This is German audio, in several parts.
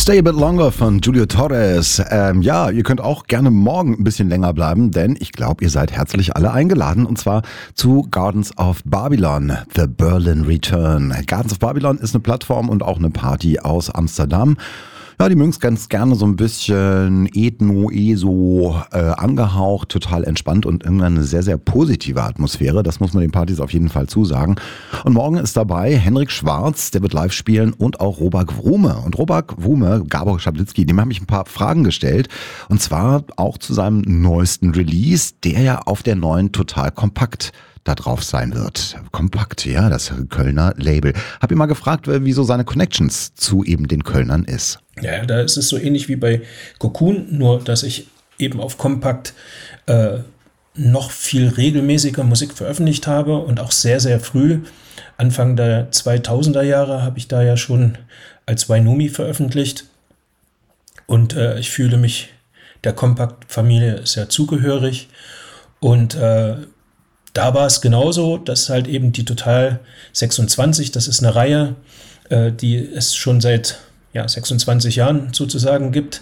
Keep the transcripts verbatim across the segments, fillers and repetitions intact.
Stay a bit longer von Julio Torres. Ähm, ja, ihr könnt auch gerne morgen ein bisschen länger bleiben, denn ich glaube, ihr seid herzlich alle eingeladen und zwar zu Gardens of Babylon, The Berlin Return. Gardens of Babylon ist eine Plattform und auch eine Party aus Amsterdam. Ja, die mögen es ganz gerne so ein bisschen ethno, eso äh, angehaucht, total entspannt und irgendwann eine sehr, sehr positive Atmosphäre. Das muss man den Partys auf jeden Fall zusagen. Und morgen ist dabei Henrik Schwarz, der wird live spielen und auch Robak Wrume. Und Robak Wrume, Gabor Schablitzky, dem habe ich ein paar Fragen gestellt. Und zwar auch zu seinem neuesten Release, der ja auf der neuen Total Kompakt da drauf sein wird. Kompakt, ja, das Kölner Label. Hab ihn mal gefragt, wieso seine Connections zu eben den Kölnern ist. Ja, da ist es so ähnlich wie bei Cocoon, nur dass ich eben auf Kompakt äh, noch viel regelmäßiger Musik veröffentlicht habe und auch sehr, sehr früh. Anfang der zweitausender Jahre habe ich da ja schon als Wainomi veröffentlicht und äh, ich fühle mich der Kompakt-Familie sehr zugehörig und äh, da war es genauso, dass halt eben die Total sechsundzwanzig, das ist eine Reihe, äh, die es schon seit ja, sechsundzwanzig Jahren sozusagen gibt.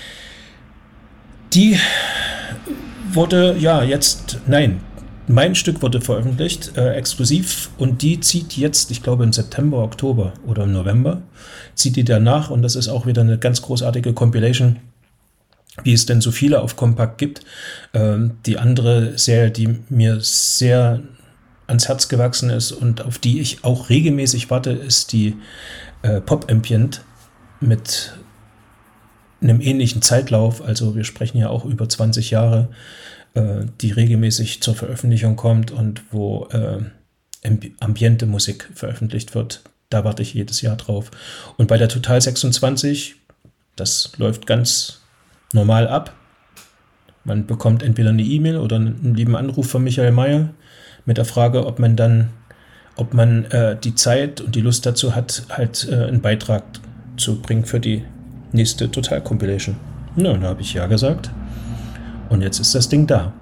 Die wurde, ja, jetzt, nein, mein Stück wurde veröffentlicht, äh, exklusiv, und die zieht jetzt, ich glaube im September, Oktober oder im November, zieht die danach, und das ist auch wieder eine ganz großartige Compilation, wie es denn so viele auf Kompakt gibt. Ähm, die andere Serie, die mir sehr ans Herz gewachsen ist und auf die ich auch regelmäßig warte, ist die äh, Pop Ambient mit einem ähnlichen Zeitlauf. Also wir sprechen ja auch über zwanzig Jahre, äh, die regelmäßig zur Veröffentlichung kommt und wo äh, ambiente Musik veröffentlicht wird. Da warte ich jedes Jahr drauf. Und bei der Total sechsundzwanzig, das läuft ganz normal ab. Man bekommt entweder eine E-Mail oder einen lieben Anruf von Michael Mayer mit der Frage, ob man dann, ob man äh, die Zeit und die Lust dazu hat, halt äh, einen Beitrag zu bringen für die nächste Total Compilation. Na, da habe ich ja gesagt. Und jetzt ist das Ding da.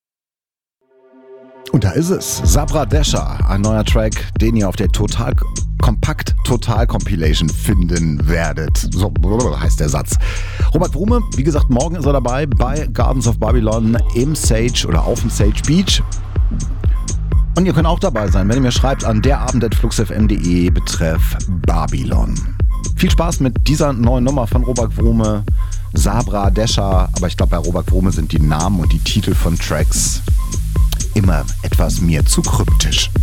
Und da ist es. Sabra Desha, ein neuer Track, den ihr auf der Total Kompakt Total Compilation finden werdet. So heißt der Satz. Robak Wrume, wie gesagt, morgen ist er dabei bei Gardens of Babylon im Sage oder auf dem Sage Beach. Und ihr könnt auch dabei sein, wenn ihr mir schreibt an derabend at fluxfm punkt de betreff Babylon. Viel Spaß mit dieser neuen Nummer von Robak Wrume, Sabra Desha. Aber ich glaube, bei Robak Wrume sind die Namen und die Titel von Tracks immer etwas mir zu kryptisch.